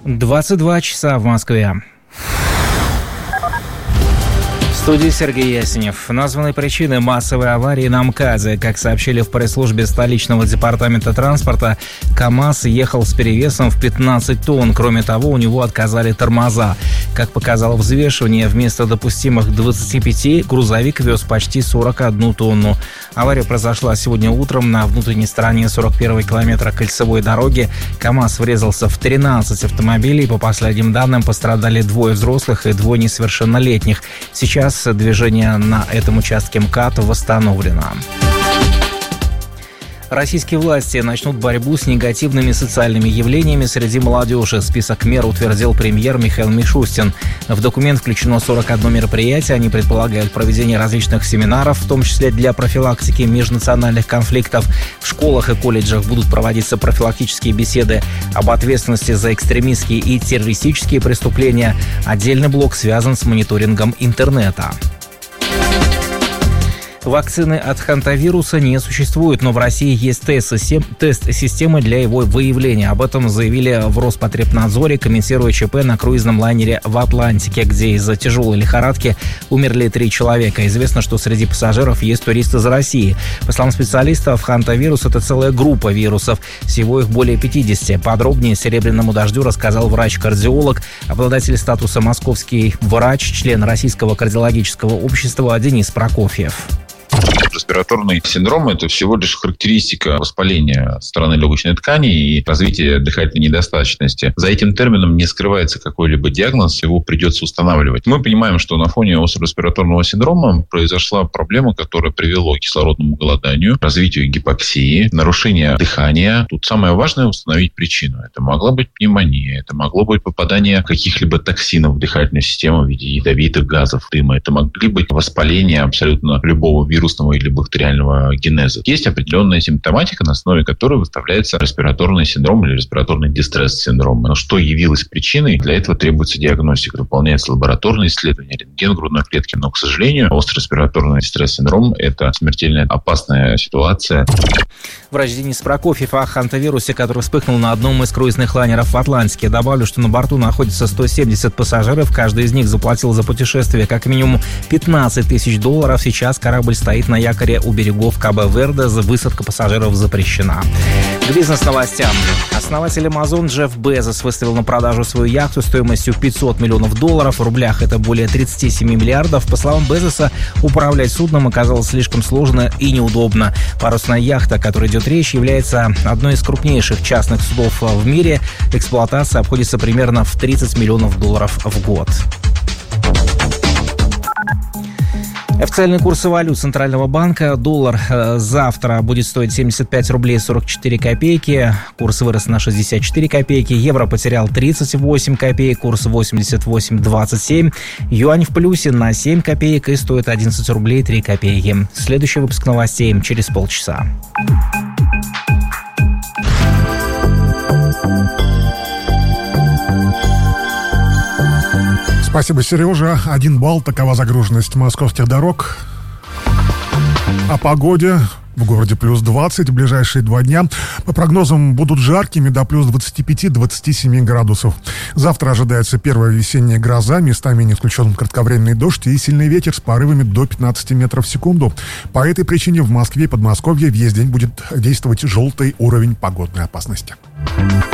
22 часа в Москве. В студии Сергей Ясенев. Названы причины массовой аварии на МКАДе. Как сообщили в пресс-службе столичного департамента транспорта, КАМАЗ ехал с перевесом в 15 тонн. Кроме того, у него отказали тормоза. Как показало взвешивание, вместо допустимых 25 грузовик вез почти 41 тонну. Авария произошла сегодня утром на внутренней стороне 41-го километра кольцевой дороги. КАМАЗ врезался в 13 автомобилей. По последним данным, пострадали 2 взрослых и 2 несовершеннолетних. Сейчас движение на этом участке МКАД восстановлено. Российские власти начнут борьбу с негативными социальными явлениями среди молодежи. Список мер утвердил премьер Михаил Мишустин. В документ включено 41 мероприятие. Они предполагают проведение различных семинаров, в том числе для профилактики межнациональных конфликтов. В школах и колледжах будут проводиться профилактические беседы об ответственности за экстремистские и террористические преступления. Отдельный блок связан с мониторингом интернета. Вакцины от хантавируса не существует, но в России есть тест-системы для его выявления. Об этом заявили в Роспотребнадзоре, комментируя ЧП на круизном лайнере в Атлантике, где из-за тяжелой лихорадки умерли 3 человека. Известно, что среди пассажиров есть туристы из России. По словам специалистов, хантавирус – это целая группа вирусов. Всего их более 50. Подробнее «Серебряному дождю» рассказал врач-кардиолог, обладатель статуса «Московский врач», член Российского кардиологического общества Денис Прокофьев. Респираторный синдром – это всего лишь характеристика воспаления стороны легочной ткани и развития дыхательной недостаточности. За этим термином не скрывается какой-либо диагноз, его придется устанавливать. Мы понимаем, что на фоне острореспираторного синдрома произошла проблема, которая привела к кислородному голоданию, развитию гипоксии, нарушению дыхания. Тут самое важное – установить причину. Это могла быть пневмония, это могло быть попадание каких-либо токсинов в дыхательную систему в виде ядовитых газов, дыма. Это могли быть воспаления абсолютно любого вирусного или бактериального генеза. Есть определенная симптоматика, на основе которой выставляется респираторный синдром или респираторный дистресс-синдром. Но что явилось причиной, для этого требуется диагностика. Выполняется лабораторное исследование, рентген грудной клетки. Но, к сожалению, острый респираторный дистресс-синдром – это смертельно опасная ситуация. Врач Денис Прокофьев о хантавирусе, который вспыхнул на одном из круизных лайнеров в Атлантике. Добавлю, что на борту находится 170 пассажиров. Каждый из них заплатил за путешествие как минимум $15 тысяч. Сейчас корабль стоит на якоре у берегов Кабо-Верде. Высадка пассажиров запрещена. К бизнес-новостям. Основатель Amazon Джефф Безос выставил на продажу свою яхту стоимостью $500 миллионов. В рублях это более 37 миллиардов. По словам Безоса, управлять судном оказалось слишком сложно и неудобно. Парусная яхта, о которой идет речь, является одной из крупнейших частных судов в мире. Эксплуатация обходится примерно в $30 миллионов в год. Официальные курсы валют Центрального банка. Доллар завтра будет стоить 75 рублей 44 копейки. Курс вырос на 64 копейки. Евро потерял 38 копеек. Курс 88,27. Юань в плюсе на 7 копеек и стоит 11 рублей 3 копейки. Следующий выпуск новостей через полчаса. Спасибо, Сережа. 1 балл. Такова загруженность московских дорог. О погоде. В городе плюс 20 в ближайшие 2 дня. По прогнозам, будут жаркими до плюс 25-27 градусов. Завтра ожидается первая весенняя гроза. Местами не исключен кратковременный дождь и сильный ветер с порывами до 15 метров в секунду. По этой причине в Москве и Подмосковье весь день будет действовать желтый уровень погодной опасности.